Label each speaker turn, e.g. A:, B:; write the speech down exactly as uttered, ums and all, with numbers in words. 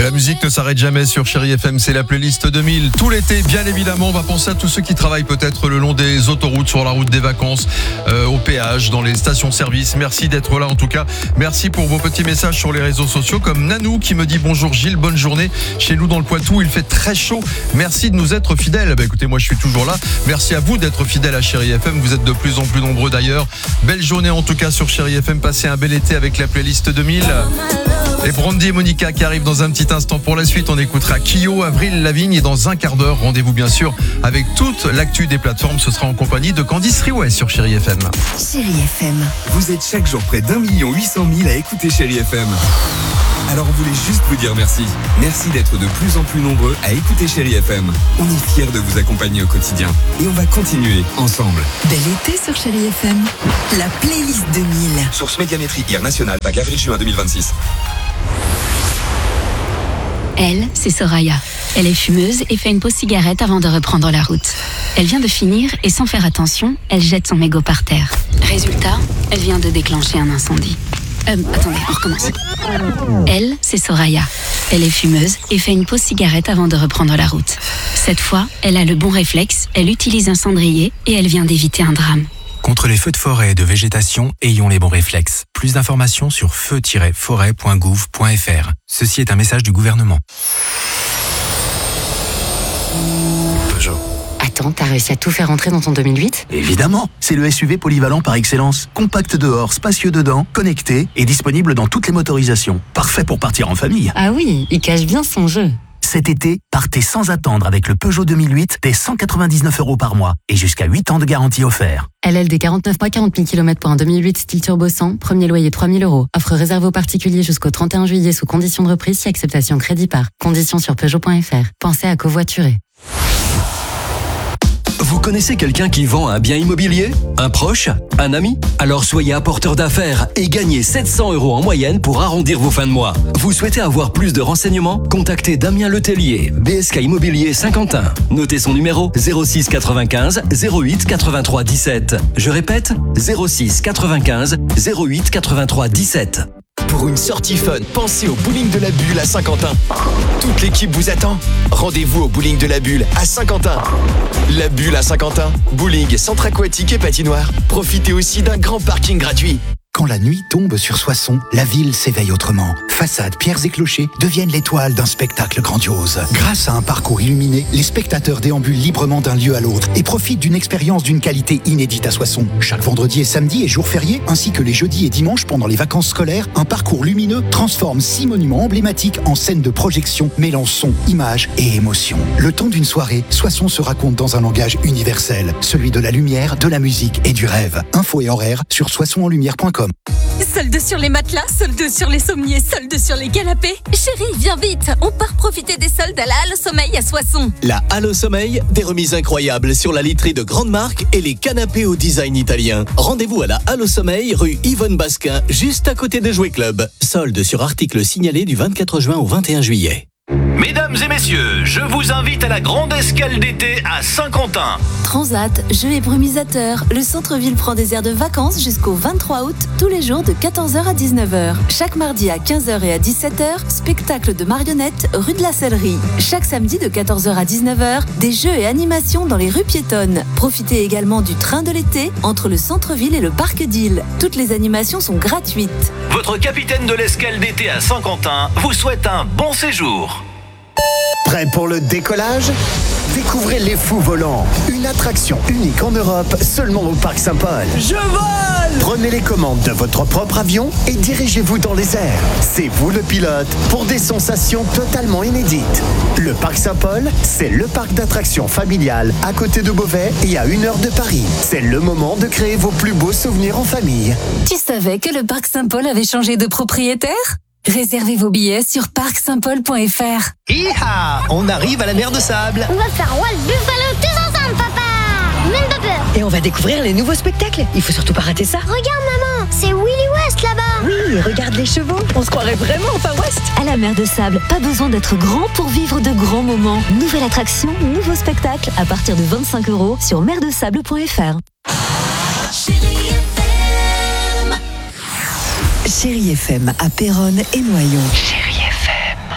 A: La musique ne s'arrête jamais sur Chérie F M, c'est la playlist deux mille. Tout l'été, bien évidemment, on va penser à tous ceux qui travaillent peut-être le long des autoroutes, sur la route des vacances, euh, au péage, dans les stations-service. Merci d'être là en tout cas. Merci pour vos petits messages sur les réseaux sociaux, comme Nanou qui me dit bonjour Gilles, bonne journée. Chez nous dans le Poitou, il fait très chaud. Merci de nous être fidèles. Bah, écoutez, moi je suis toujours là. Merci à vous d'être fidèles à Chérie F M. Vous êtes de plus en plus nombreux d'ailleurs. Belle journée en tout cas sur Chérie F M. Passez un bel été avec la playlist deux mille. Et Brandy et Monica qui arrivent dans un petit instant pour la suite. On écoutera Kyo, Avril Lavigne et dans un quart d'heure, rendez-vous bien sûr avec toute l'actu des plateformes. Ce sera en compagnie de Candice Riouet sur Chérie F M.
B: Chérie F M.
C: Vous êtes chaque jour près d'un million huit cent mille à écouter Chérie F M. Alors on voulait juste vous dire merci. Merci d'être de plus en plus nombreux à écouter Chérie F M. On est fiers de vous accompagner au quotidien. Et on va continuer ensemble.
B: Bel été sur Chérie F M. La playlist deux mille.
C: Source Médiamétrie, I R national, bac avril-juin deux mille vingt-six.
D: Elle, c'est Soraya. Elle est fumeuse et fait une pause cigarette avant de reprendre la route. Elle vient de finir et sans faire attention, elle jette son mégot par terre. Résultat, elle vient de déclencher un incendie. Euh, attendez, on recommence. Elle, c'est Soraya. Elle est fumeuse et fait une pause cigarette avant de reprendre la route. Cette fois, elle a le bon réflexe, elle utilise un cendrier et elle vient d'éviter un drame.
E: Contre les feux de forêt et de végétation, ayons les bons réflexes. Plus d'informations sur feu tiret forêt point gouv point f r. Ceci est un message du gouvernement.
F: Peugeot.
G: Attends, t'as réussi à tout faire rentrer dans ton deux mille huit ?
F: Évidemment, c'est le S U V polyvalent par excellence. Compact dehors, spacieux dedans, connecté et disponible dans toutes les motorisations. Parfait pour partir en famille.
G: Ah oui, il cache bien son jeu.
F: Cet été, partez sans attendre avec le Peugeot deux mille huit dès cent quatre-vingt-dix-neuf euros par mois et jusqu'à huit ans de garantie offert.
G: L L D quarante-neuf mois, quarante mille kilomètres pour un deux mille huit style turbo cent, premier loyer trois mille euros. Offre réservée aux particuliers jusqu'au trente et un juillet sous condition de reprise si acceptation crédit par. Conditions sur Peugeot point f r. Pensez à covoiturer.
H: Vous connaissez quelqu'un qui vend un bien immobilier ? Un proche ? Un ami ? Alors soyez apporteur d'affaires et gagnez sept cents euros en moyenne pour arrondir vos fins de mois. Vous souhaitez avoir plus de renseignements ? Contactez Damien Letellier, B S K Immobilier Saint-Quentin. Notez son numéro zéro six quatre-vingt-quinze zéro huit quatre-vingt-trois dix-sept. Je répète, zéro six quatre-vingt-quinze zéro huit quatre-vingt-trois dix-sept.
I: Pour une sortie fun, pensez au bowling de la Bulle à Saint-Quentin. Toute l'équipe vous attend. Rendez-vous au bowling de la Bulle à Saint-Quentin. La Bulle à Saint-Quentin, bowling, centre aquatique et patinoire. Profitez aussi d'un grand parking gratuit.
J: Quand la nuit tombe sur Soissons, la ville s'éveille autrement. Façades, pierres et clochers deviennent l'étoile d'un spectacle grandiose. Grâce à un parcours illuminé, les spectateurs déambulent librement d'un lieu à l'autre et profitent d'une expérience d'une qualité inédite à Soissons. Chaque vendredi et samedi et jours fériés, ainsi que les jeudis et dimanches pendant les vacances scolaires, un parcours lumineux transforme six monuments emblématiques en scènes de projection mêlant son, images et émotions. Le temps d'une soirée, Soissons se raconte dans un langage universel, celui de la lumière, de la musique et du rêve. Infos et horaires sur soissons en lumière point com.
K: Solde sur les matelas, solde sur les sommiers, solde sur les canapés. Chérie, viens vite, on part profiter des soldes à la Halle au Sommeil à Soissons.
I: La Halle au Sommeil, des remises incroyables sur la literie de grandes marques et les canapés au design italien. Rendez-vous à la Halle au Sommeil, rue Yvonne Basquin, juste à côté de Jouet Club. Solde sur article signalé du vingt-quatre juin au vingt et un juillet.
L: Mesdames et messieurs, je vous invite à la grande escale d'été à Saint-Quentin.
M: Transat, jeux et brumisateurs, le centre-ville prend des airs de vacances jusqu'au vingt-trois août, tous les jours de quatorze heures à dix-neuf heures. Chaque mardi à quinze heures et à dix-sept heures, spectacle de marionnettes rue de la Sellerie. Chaque samedi de quatorze heures à dix-neuf heures, des jeux et animations dans les rues piétonnes. Profitez également du train de l'été entre le centre-ville et le parc d'Île. Toutes les animations sont gratuites.
L: Votre capitaine de l'escale d'été à Saint-Quentin vous souhaite un bon séjour.
N: Prêt pour le décollage ? Découvrez les Fous Volants, une attraction unique en Europe, seulement au Parc Saint-Paul.
O: Je vole !
N: Prenez les commandes de votre propre avion et dirigez-vous dans les airs. C'est vous le pilote pour des sensations totalement inédites. Le Parc Saint-Paul, c'est le parc d'attractions familial à côté de Beauvais et à une heure de Paris. C'est le moment de créer vos plus beaux souvenirs en famille.
M: Tu savais que le Parc Saint-Paul avait changé de propriétaire ? Réservez vos billets sur parc saint paul point f r.
I: Hi-ha ! On arrive à la mer de Sable.
P: On va faire Walt Buffalo tous ensemble, papa. Même pas peur.
Q: Et on va découvrir les nouveaux spectacles. Il faut surtout pas rater ça.
P: Regarde, maman, c'est Willy West là-bas.
Q: Oui, regarde les chevaux. On se croirait vraiment au Far West.
M: À la mer de Sable, pas besoin d'être grand pour vivre de grands moments. Nouvelle attraction, nouveau spectacle à partir de vingt-cinq euros sur mer de sable point f r.
B: Chérie F M à Péronne et Noyon.